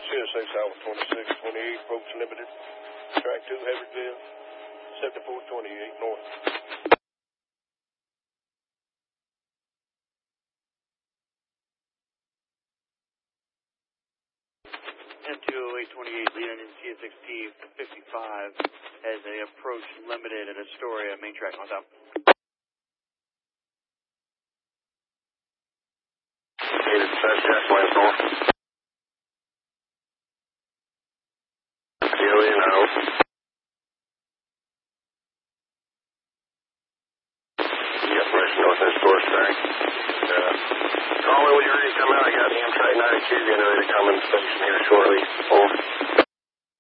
CSX Alpha 2628, Approach Limited, Track 2, Havertville, 7428 North. M20828, lead engine CSXT 55 has a approach limited at Astoria, main track on top. Needed Southwest West North. DOE now. Yep, right northwest Forest Track. Call me when you're ready to come out. I got the Amtrak 92 getting ready to come in station here shortly. Over.